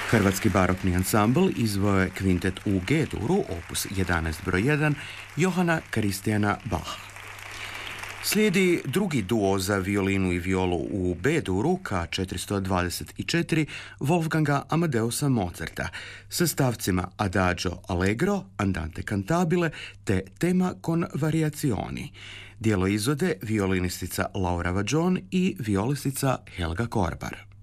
Hrvatski barokni ansambl izveo je kvintet u G-duru, opus 11 broj 1, Johana Kristijana Bacha. Slijedi drugi duo za violinu i violu u B-duru K424 Wolfganga Amadeusa Mozarta sa stavcima Adagio Allegro, Andante cantabile te Tema con variazioni. Djelo izvode violinistica Laura Vajon i violistica Helga Korbar.